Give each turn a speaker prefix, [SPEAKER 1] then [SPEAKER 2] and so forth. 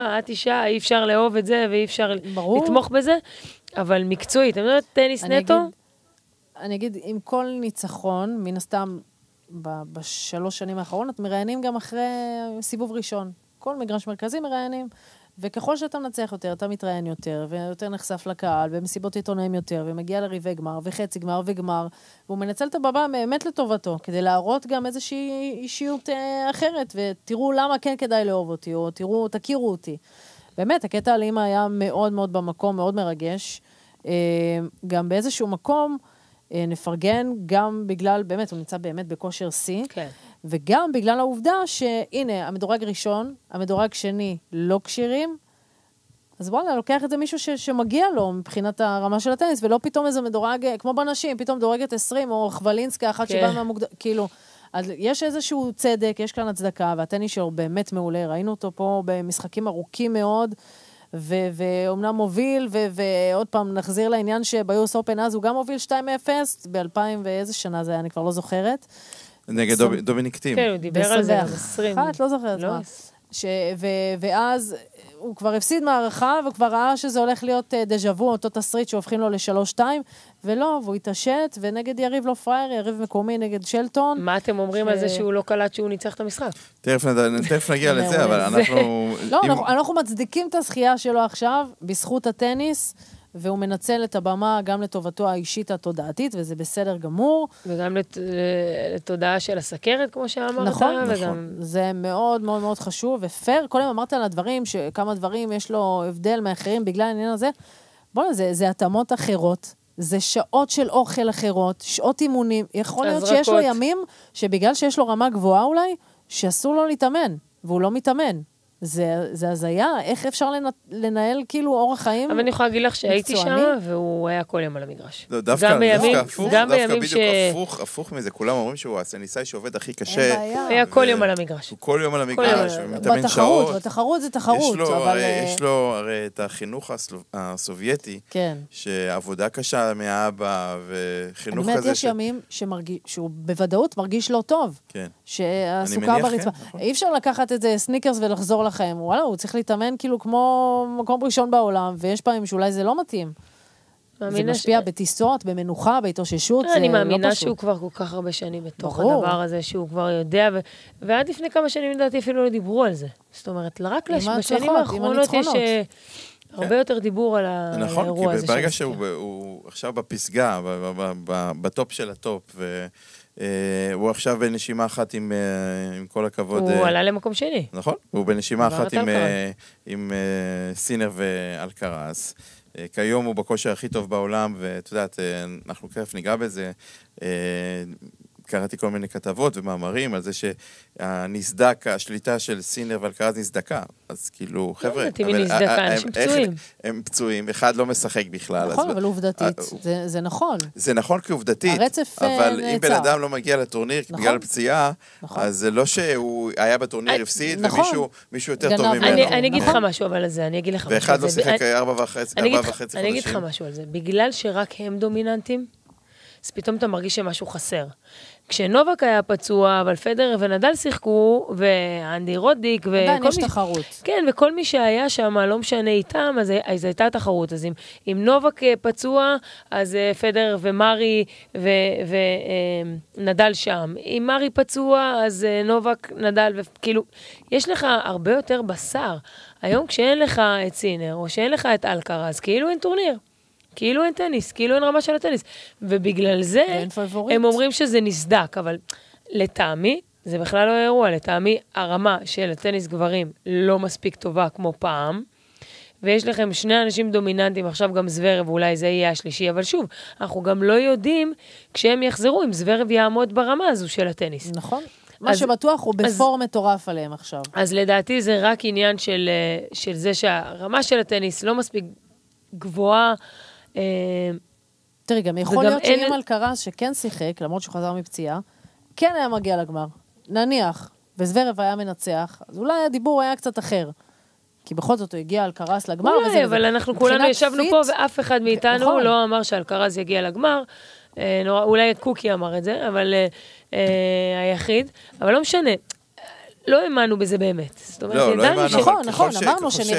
[SPEAKER 1] את אישה, אי אפשר לאהוב את זה, ואי אפשר לתמוך בזה, אבל מקצועית, אני אומרת, טניס נטו?
[SPEAKER 2] אני אגיד, עם כל ניצחון, מן הסתם, בשלוש שנים האחרונות, מראיינים גם אחרי סיבוב ראשון. כל מגרש מרכזי מראיינים, וככל שאתה מנצח יותר, אתה מתראיין יותר, ויותר נחשף לקהל, ומסיבות עיתונאים יותר, ומגיע לריבי גמר, וחצי גמר וגמר, והוא מנצל את הבמה באמת לטובתו, כדי להראות גם איזושהי אישיות אחרת, ותראו למה כן כדאי לאהוב אותי, או תכירו אותי. באמת, הקטע על אמא היה מאוד מאוד במקום, מאוד מרגש. גם באיזשהו מקום, נפרגן גם בגלל, באמת, הוא נמצא באמת בכושר C,
[SPEAKER 1] כן.
[SPEAKER 2] וגם בגלל העובדה שהנה, המדורג ראשון, המדורג שני לא קשירים, אז וואלה, לוקח את זה מישהו שמגיע לו מבחינת הרמה של הטניס, ולא פתאום איזה מדורג, כמו בנשים, פתאום מדורגת 20, או חבלינסקה, אחת שבאה מהמוקדם, כאילו, אז יש איזשהו צדק, יש כאן הצדקה, והטניס שלו באמת מעולה, ראינו אותו פה במשחקים ארוכים מאוד, ואומנם מוביל, ועוד פעם נחזיר לעניין שביוס אופן אז הוא גם מוביל 2-0, ב-2000 ואיזה שנה זה היה, אני כבר לא זוכרת.
[SPEAKER 3] נגד דומיניק טים.
[SPEAKER 1] כן, הוא דיבר על זה, 20.
[SPEAKER 2] לא זוכרת מה. ואז הוא כבר הפסיד מערכה, וכבר ראה שזה הולך להיות דז'אבו, אותו תסריט שהופכים לו ל3-2, ולא, והוא התעשת, ונגד יריב לא פרייר, יריב מקומי נגד שלטון.
[SPEAKER 1] מה אתם אומרים על זה שהוא לא קלט שהוא ניצח את המשחק?
[SPEAKER 3] תכף נגיע לזה, אבל אנחנו...
[SPEAKER 2] לא, אנחנו מצדיקים את הזכייה שלו עכשיו, בזכות הטניס, והוא מנצל את הבמה גם לטובתו האישית התודעתית, וזה בסדר גמור.
[SPEAKER 1] וגם לתודעה של הסכרת, כמו שאמרת.
[SPEAKER 2] נכון, נכון. זה מאוד מאוד מאוד חשוב, ופייר, כל יום אמרת על הדברים, שכמה דברים יש לו הבדל מאחרים בגלל העניין הזה. בואו, זה התאמות אחרות, זה שעות של אוכל אחרות, שעות אימונים. יכול להיות שיש לו ימים, שבגלל שיש לו רמה גבוהה אולי, שאסור לו להתאמן, והוא לא מתאמן. זה הזיה, איך אפשר לנהל כאילו אורח חיים?
[SPEAKER 1] אבל אני יכולה להגיד לך שהייתי שם, והוא היה כל יום על המגרש.
[SPEAKER 3] דווקא בדיוק הפוך מזה, כולם אומרים שהוא הטניסאי שעובד הכי קשה.
[SPEAKER 1] היה כל יום על המגרש.
[SPEAKER 3] הוא כל יום על המגרש, ומתאמן שעות.
[SPEAKER 2] בתחרות זה תחרות.
[SPEAKER 3] יש לו הרי את החינוך הסובייטי, שעבודה קשה מהאבא, וחינוך כזה.
[SPEAKER 2] באמת יש ימים שהוא בוודאות מרגיש לא טוב. שהסוכר ברצפה. אי אפשר לקחת את זה סניקרס ולחזור לחיים. וואלה, הוא צריך להתאמן כאילו כמו מקום ראשון בעולם, ויש פעמים שאולי זה לא מתאים. זה משפיע בטיסות, במנוחה, בהתאוששות, זה לא פשוט.
[SPEAKER 1] אני מאמינה שהוא כבר כל כך הרבה שנים בתוך הדבר הזה, שהוא כבר יודע, ועד לפני כמה שנים לדעתי אפילו לא דיברו על זה. זאת אומרת, רק בשנים האחרונות יש הרבה יותר דיבור על האירוע הזה.
[SPEAKER 3] נכון, כי ברגע שהוא עכשיו בפסגה, בטופ של הטופ, הוא עכשיו בנשימה אחת עם כל הכבוד...
[SPEAKER 1] הוא עלה למקום שני.
[SPEAKER 3] נכון, הוא בנשימה אחת עם סינר ואלקרז. כיום הוא בכושר הכי טוב בעולם, ואת יודעת, אנחנו כיף ניגע בזה. קראתי כל מיני כתבות ומאמרים על זה שהנסדק, השליטה של סינר ואלקרז נסדקה. אז כאילו, חבר'ה...
[SPEAKER 1] אנשים פצועים.
[SPEAKER 3] הם פצועים, אחד לא משחק בכלל.
[SPEAKER 2] נכון, אבל עובדתית, זה נכון.
[SPEAKER 3] זה נכון כעובדתית, אבל אם בן אדם לא מגיע לטורניר בגלל פציעה, אז זה לא שהוא היה בטורניר הפסיד, ומישהו יותר טוב ממנו.
[SPEAKER 1] אני אגיד לך משהו אבל על זה, אני אגיד לך משהו.
[SPEAKER 3] ואחד לא שיחק 4.5 חודשים.
[SPEAKER 1] אני אגיד לך משהו על זה. בגלל שרק הם דומיננטים, אז פתאום אתה מרגיש שמשהו חסר. כשנובק היה פצוע, אבל פדר ונדל שיחקו, ואנדי רודיק,
[SPEAKER 2] עדיין יש תחרות.
[SPEAKER 1] כן, וכל מי שהיה שם, לא משנה איתם, אז הייתה תחרות. אז אם נובק פצוע, אז פדר ומרי ונדל שם. אם מרי פצוע, אז נובק, נדל, וכאילו, יש לך הרבה יותר בשר. היום כשאין לך את סינר, או שאין לך את אלקרז, כאילו אין טורניר. כאילו אין טניס, כאילו אין רמה של הטניס. ובגלל זה הם אומרים שזה נסדק, אבל לטעמי, זה בכלל לא אירוע, לטעמי הרמה של הטניס גברים לא מספיק טובה כמו פעם, ויש לכם שני אנשים דומיננטים, עכשיו גם זוורב, ואולי זה יהיה השלישי, אבל שוב, אנחנו גם לא יודעים כשהם יחזרו, אם זוורב יעמוד ברמה הזו של הטניס.
[SPEAKER 2] נכון. מה שבטוח הוא בפור מטורף עליהם עכשיו.
[SPEAKER 1] אז לדעתי זה רק עניין של זה שהרמה של הטניס לא מספיק גבוהה,
[SPEAKER 2] תראי, גם יכול להיות שאם אלקרז שכן שיחק, למרות שהוא חזר מפציעה, כן היה מגיע לגמר. נניח, וזוורב היה מנצח, אז אולי הדיבור היה קצת אחר. כי בכל זאת הוא הגיע אלקרז לגמר.
[SPEAKER 1] אולי, אבל אנחנו כולנו ישבנו פה, ואף אחד מאיתנו לא אמר שאלקרז יגיע לגמר. אולי קוקי אמר את זה, אבל היחיד. אבל לא משנה. לא האמנו בזה באמת.
[SPEAKER 3] לא האמנו.
[SPEAKER 2] נכון, אמרנו